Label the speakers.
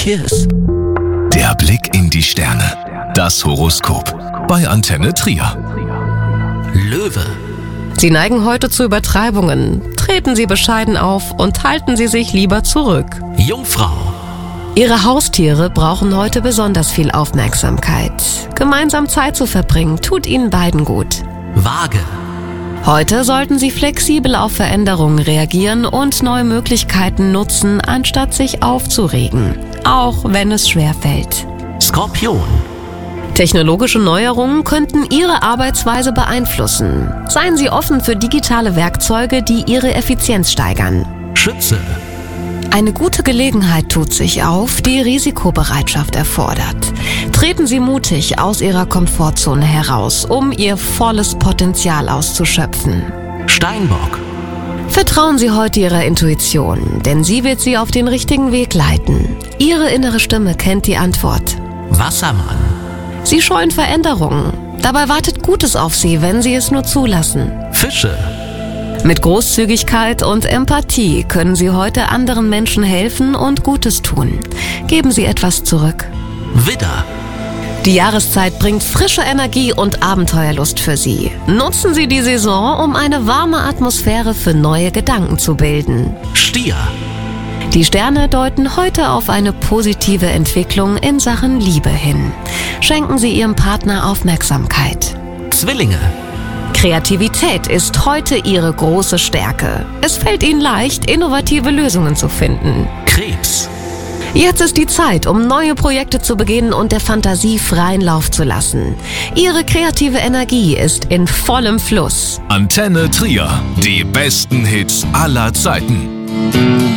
Speaker 1: Kiss.
Speaker 2: Der Blick in die Sterne. Das Horoskop. Bei Antenne Trier.
Speaker 1: Löwe.
Speaker 3: Sie neigen heute zu Übertreibungen. Treten Sie bescheiden auf und halten Sie sich lieber zurück.
Speaker 1: Jungfrau.
Speaker 3: Ihre Haustiere brauchen heute besonders viel Aufmerksamkeit. Gemeinsam Zeit zu verbringen, tut Ihnen beiden gut.
Speaker 1: Waage.
Speaker 3: Heute sollten Sie flexibel auf Veränderungen reagieren und neue Möglichkeiten nutzen, anstatt sich aufzuregen, auch wenn es schwerfällt.
Speaker 1: Skorpion.
Speaker 3: Technologische Neuerungen könnten Ihre Arbeitsweise beeinflussen. Seien Sie offen für digitale Werkzeuge, die Ihre Effizienz steigern.
Speaker 1: Schütze.
Speaker 3: Eine gute Gelegenheit tut sich auf, die Risikobereitschaft erfordert. Treten Sie mutig aus Ihrer Komfortzone heraus, um Ihr volles Potenzial auszuschöpfen.
Speaker 1: Steinbock.
Speaker 3: Vertrauen Sie heute Ihrer Intuition, denn sie wird Sie auf den richtigen Weg leiten. Ihre innere Stimme kennt die Antwort.
Speaker 1: Wassermann.
Speaker 3: Sie scheuen Veränderungen. Dabei wartet Gutes auf Sie, wenn Sie es nur zulassen.
Speaker 1: Fische.
Speaker 3: Mit Großzügigkeit und Empathie können Sie heute anderen Menschen helfen und Gutes tun. Geben Sie etwas zurück.
Speaker 1: Widder.
Speaker 3: Die Jahreszeit bringt frische Energie und Abenteuerlust für Sie. Nutzen Sie die Saison, um eine warme Atmosphäre für neue Gedanken zu bilden.
Speaker 1: Stier.
Speaker 3: Die Sterne deuten heute auf eine positive Entwicklung in Sachen Liebe hin. Schenken Sie Ihrem Partner Aufmerksamkeit.
Speaker 1: Zwillinge.
Speaker 3: Kreativität ist heute Ihre große Stärke. Es fällt Ihnen leicht, innovative Lösungen zu finden.
Speaker 1: Krebs.
Speaker 3: Jetzt ist die Zeit, um neue Projekte zu beginnen und der Fantasie freien Lauf zu lassen. Ihre kreative Energie ist in vollem Fluss.
Speaker 2: Antenne Trier. Die besten Hits aller Zeiten.